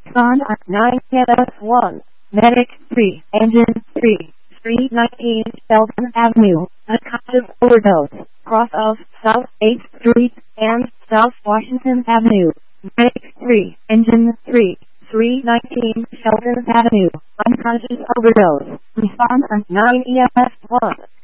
Respond at 9 EMS1. Medic 3, Engine 3, 319 Sheldon Avenue, unconscious overdose, cross of South 8th Street and South Washington Avenue. Medic 3, Engine 3, 319 Sheldon Avenue, unconscious overdose. Respond at 9 EMS1.